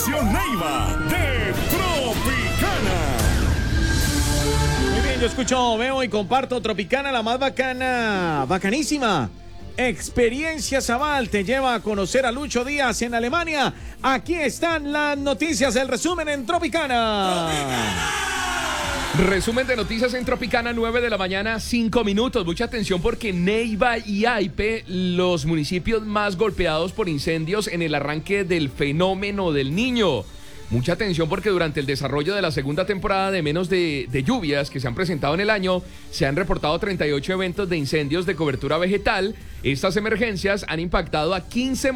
Selección Neiva de Tropicana. Muy bien, yo escucho, veo y comparto Tropicana, la más bacana, bacanísima. Experiencia Zabal te lleva a conocer a Lucho Díaz en Alemania. Aquí están las noticias, el resumen en Tropicana. Resumen de noticias en Tropicana, 9 de la mañana, 5 minutos. Mucha atención porque Neiva y Aipe, los municipios más golpeados por incendios en el arranque del fenómeno del Niño. Mucha atención porque durante el desarrollo de la segunda temporada de menos de lluvias que se han presentado en el año, se han reportado 38 eventos de incendios de cobertura vegetal. Estas emergencias han impactado a 15